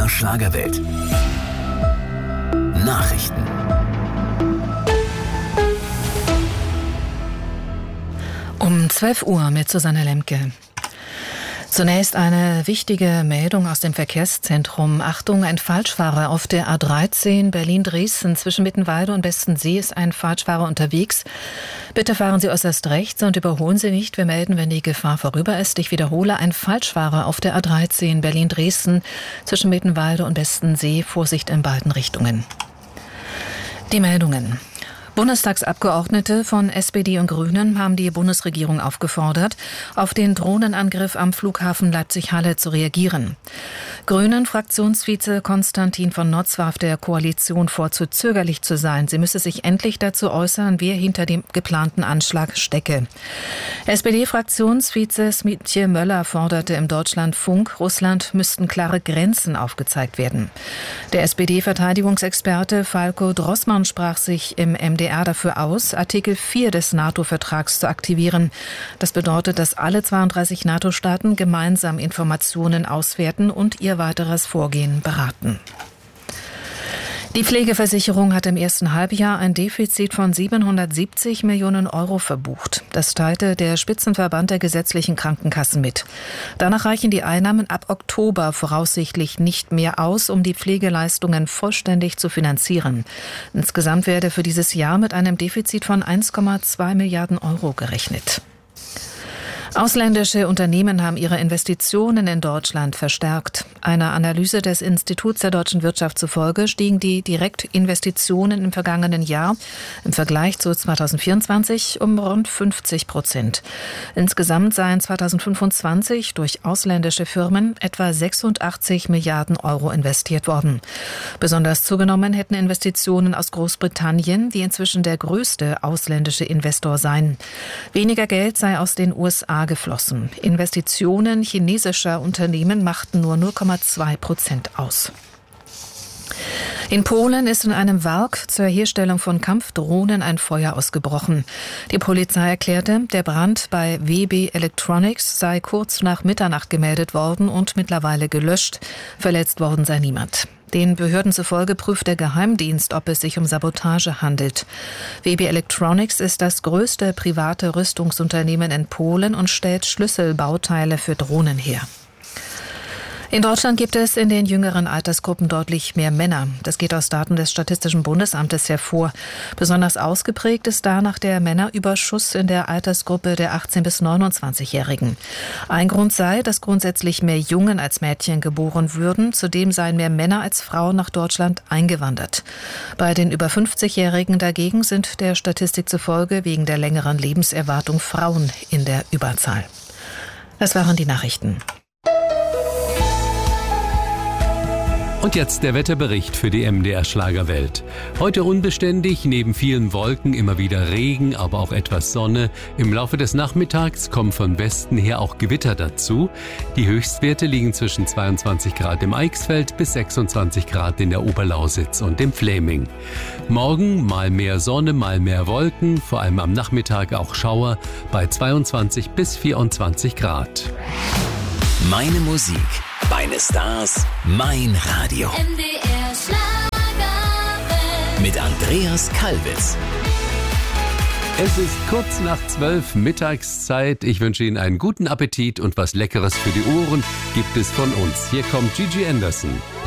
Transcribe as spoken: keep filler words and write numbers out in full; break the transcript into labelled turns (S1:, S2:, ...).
S1: R Schlagerwelt. Nachrichten.
S2: Um zwölf Uhr mit Susanne Lemke. Zunächst eine wichtige Meldung aus dem Verkehrszentrum. Achtung, ein Falschfahrer auf der A dreizehn Berlin-Dresden. Zwischen Mittenwalde und Bestensee ist ein Falschfahrer unterwegs. Bitte fahren Sie äußerst rechts und überholen Sie nicht. Wir melden, wenn die Gefahr vorüber ist. Ich wiederhole, ein Falschfahrer auf der A dreizehn Berlin-Dresden. Zwischen Mittenwalde und Bestensee. Vorsicht in beiden Richtungen. Die Meldungen. Bundestagsabgeordnete von S P D und Grünen haben die Bundesregierung aufgefordert, auf den Drohnenangriff am Flughafen Leipzig-Halle zu reagieren. Grünen-Fraktionsvize Konstantin von Notz warf der Koalition vor, zu zögerlich zu sein. Sie müsse sich endlich dazu äußern, wer hinter dem geplanten Anschlag stecke. S P D-Fraktionsvize Smietje Möller forderte im Deutschlandfunk, Russland müssten klare Grenzen aufgezeigt werden. Der S P D-Verteidigungsexperte Falko Drossmann sprach sich im M D R dafür aus, Artikel vier des NATO-Vertrags zu aktivieren. Das bedeutet, dass alle zweiunddreißig NATO-Staaten gemeinsam Informationen auswerten und ihr weiteres Vorgehen beraten. Die Pflegeversicherung hat im ersten Halbjahr ein Defizit von siebenhundertsiebzig Millionen Euro verbucht. Das teilte der Spitzenverband der gesetzlichen Krankenkassen mit. Danach reichen die Einnahmen ab Oktober voraussichtlich nicht mehr aus, um die Pflegeleistungen vollständig zu finanzieren. Insgesamt werde für dieses Jahr mit einem Defizit von eins Komma zwei Milliarden Euro gerechnet. Ausländische Unternehmen haben ihre Investitionen in Deutschland verstärkt. Einer Analyse des Instituts der deutschen Wirtschaft zufolge stiegen die Direktinvestitionen im vergangenen Jahr im Vergleich zu zweitausendvierundzwanzig um rund fünfzig Prozent. Insgesamt seien zweitausendfünfundzwanzig durch ausländische Firmen etwa sechsundachtzig Milliarden Euro investiert worden. Besonders zugenommen hätten Investitionen aus Großbritannien, die inzwischen der größte ausländische Investor seien. Weniger Geld sei aus den U S A geflossen. Investitionen chinesischer Unternehmen machten nur null Komma zwei Prozent aus. In Polen ist in einem Werk zur Herstellung von Kampfdrohnen ein Feuer ausgebrochen. Die Polizei erklärte, der Brand bei W B Electronics sei kurz nach Mitternacht gemeldet worden und mittlerweile gelöscht. Verletzt worden sei niemand. Den Behörden zufolge prüft der Geheimdienst, ob es sich um Sabotage handelt. W B Electronics ist das größte private Rüstungsunternehmen in Polen und stellt Schlüsselbauteile für Drohnen her. In Deutschland gibt es in den jüngeren Altersgruppen deutlich mehr Männer. Das geht aus Daten des Statistischen Bundesamtes hervor. Besonders ausgeprägt ist danach der Männerüberschuss in der Altersgruppe der achtzehn- bis neunundzwanzigjährigen. Ein Grund sei, dass grundsätzlich mehr Jungen als Mädchen geboren würden. Zudem seien mehr Männer als Frauen nach Deutschland eingewandert. Bei den über fünfzigjährigen dagegen sind der Statistik zufolge wegen der längeren Lebenserwartung Frauen in der Überzahl. Das waren die Nachrichten.
S3: Und jetzt der Wetterbericht für die M D R Schlagerwelt. Heute unbeständig, neben vielen Wolken immer wieder Regen, aber auch etwas Sonne. Im Laufe des Nachmittags kommen von Westen her auch Gewitter dazu. Die Höchstwerte liegen zwischen zweiundzwanzig Grad im Eichsfeld bis sechsundzwanzig Grad in der Oberlausitz und im Fläming. Morgen mal mehr Sonne, mal mehr Wolken, vor allem am Nachmittag auch Schauer bei zweiundzwanzig bis vierundzwanzig Grad.
S1: Meine Musik, meine Stars, mein Radio.
S4: M D R Schlagerwelt.
S1: Mit Andreas Kalbitz.
S3: Es ist kurz nach zwölf, Mittagszeit. Ich wünsche Ihnen einen guten Appetit und was Leckeres für die Ohren gibt es von uns. Hier kommt Gigi Anderson.